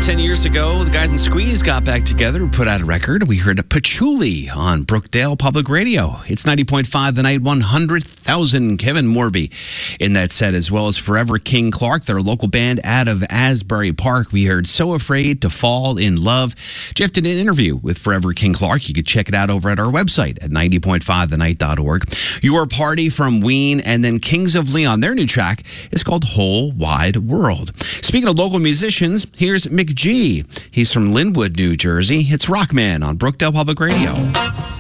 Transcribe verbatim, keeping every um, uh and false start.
Ten years ago, the guys in Squeeze got back together and put out a record. We heard a Patchouli on Brookdale Public Radio. It's ninety point five The Night, one hundred thousand. Kevin Morby in that set, as well as Forever King Clark, their local band out of Asbury Park. We heard So Afraid to Fall in Love. Jeff did an interview with Forever King Clark. You could check it out over at our website at ninety point five the night dot org. Your Party from Ween, and then Kings of Leon. Their new track is called Whole Wide World. Speaking of local musicians, here's Mick G. He's from Linwood, New Jersey. It's Rockman on Brookdale Public Radio.